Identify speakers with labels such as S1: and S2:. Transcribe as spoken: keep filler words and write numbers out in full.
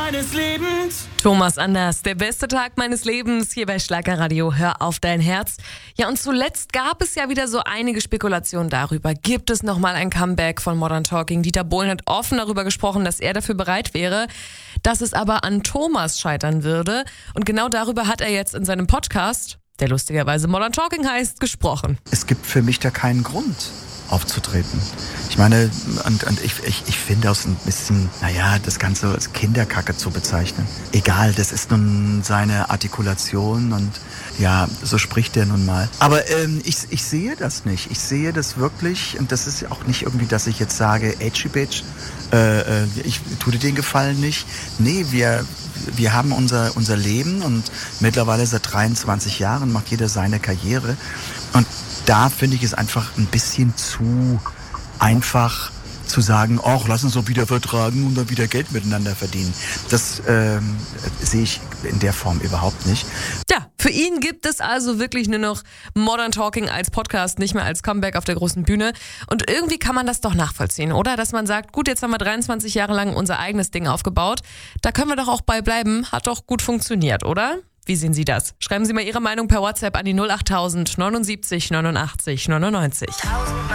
S1: meines Lebens.
S2: Thomas Anders, der beste Tag meines Lebens hier bei Schlagerradio. Hör auf dein Herz. Ja, und zuletzt gab es ja wieder so einige Spekulationen darüber. Gibt es nochmal ein Comeback von Modern Talking? Dieter Bohlen hat offen darüber gesprochen, dass er dafür bereit wäre, dass es aber an Thomas scheitern würde. Und genau darüber hat er jetzt in seinem Podcast, der lustigerweise Modern Talking heißt, gesprochen.
S3: Es gibt für mich da keinen Grund aufzutreten. Ich meine, und, und ich, ich, ich finde auch so ein bisschen, naja, das Ganze als Kinderkacke zu bezeichnen. Egal, das ist nun seine Artikulation und ja, so spricht er nun mal. Aber ähm, ich, ich sehe das nicht. Ich sehe das wirklich, und das ist auch nicht irgendwie, dass ich jetzt sage, edgy bitch, äh, äh, ich tue dir den Gefallen nicht. Nee, wir... Wir haben unser, unser Leben und mittlerweile seit dreiundzwanzig Jahren macht jeder seine Karriere. Und da finde ich es einfach ein bisschen zu einfach zu sagen, ach, lass uns doch wieder vertragen und dann wieder Geld miteinander verdienen. Das ähm, sehe ich in der Form überhaupt nicht.
S2: Ja, für ihn gibt es also wirklich nur noch Modern Talking als Podcast, nicht mehr als Comeback auf der großen Bühne. Und irgendwie kann man das doch nachvollziehen, oder? Dass man sagt, gut, jetzt haben wir dreiundzwanzig Jahre lang unser eigenes Ding aufgebaut. Da können wir doch auch bei bleiben. Hat doch gut funktioniert, oder? Wie sehen Sie das? Schreiben Sie mal Ihre Meinung per WhatsApp an die null acht tausend neunundsiebzig neunundachtzig neunundneunzig.